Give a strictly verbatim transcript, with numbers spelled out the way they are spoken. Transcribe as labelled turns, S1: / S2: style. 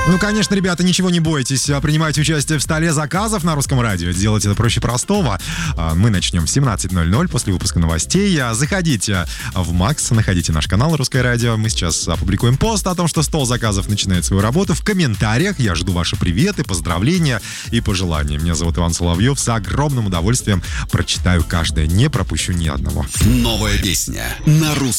S1: Ну, конечно, ребята, ничего не бойтесь. Принимайте участие в столе заказов на Русском радио. Делать это проще простого. Мы начнем в семнадцать ноль ноль после выпуска новостей. Заходите в Макс, находите наш канал Русское радио. Мы сейчас опубликуем пост о том, что стол заказов начинает свою работу. В комментариях я жду ваши приветы, поздравления и пожелания. Меня зовут Иван Соловьев. С огромным удовольствием прочитаю каждое. Не пропущу ни одного.
S2: Новая песня на Русском